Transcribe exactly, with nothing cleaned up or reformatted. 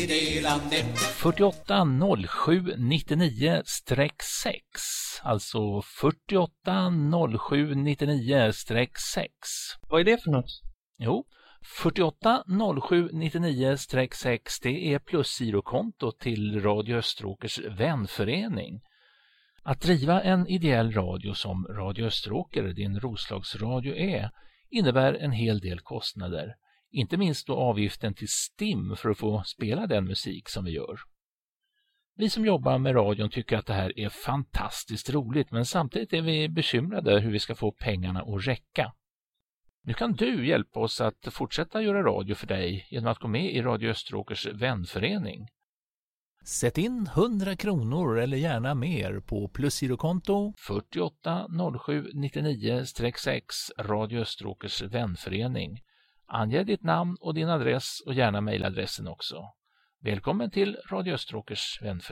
meddelande. fyrtioåtta noll sju nittionio sex, alltså fyrtioåtta noll sju nittionio sex. Vad är det för något? Jo, fyrtioåtta noll sju nittionio sex, det är plusgirokonto till Radio Österåkers vänförening. Att driva en ideell radio som Radio Österåker, din Roslagsradio är, innebär en hel del kostnader. Inte minst då avgiften till STIM för att få spela den musik som vi gör. Vi som jobbar med radion tycker att det här är fantastiskt roligt, men samtidigt är vi bekymrade hur vi ska få pengarna att räcka. Nu kan du hjälpa oss att fortsätta göra radio för dig genom att gå med i Radio Österåkers vänförening. Sätt in hundra kronor eller gärna mer på plusgirokonto fyrtioåtta noll sju nittionio sex Radio Österåkers vänförening. Ange ditt namn och din adress och gärna mejladressen också. Välkommen till Radio Österåkers vänförening.